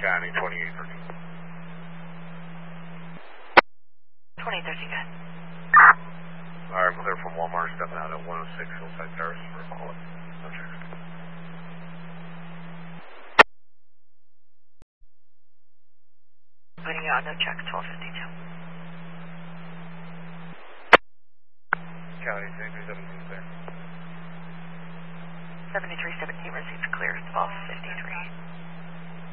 County 2813. 2813, good. Alright, clear from Walmart, stepping out at 106 Hillside Terrace for a call. No checks. Putting out no check, 1252. County 7317 clear. 7317 received clear, 1253.